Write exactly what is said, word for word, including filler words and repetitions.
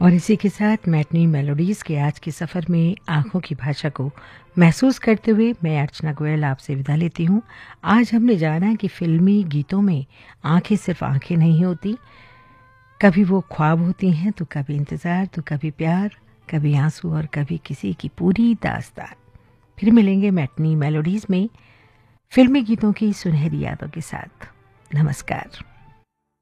और इसी के साथ मैटनी मेलोडीज़ के आज के सफ़र में आँखों की भाषा को महसूस करते हुए मैं अर्चना गोयल आपसे विदा लेती हूँ। आज हमने जाना कि फ़िल्मी गीतों में आँखें सिर्फ आँखें नहीं होती, कभी वो ख्वाब होती हैं तो कभी इंतज़ार, तो कभी प्यार, कभी आंसू और कभी किसी की पूरी दास्तान। फिर मिलेंगे मैटनी मेलोडीज़ में फ़िल्मी गीतों की सुनहरी यादों के साथ। नमस्कार।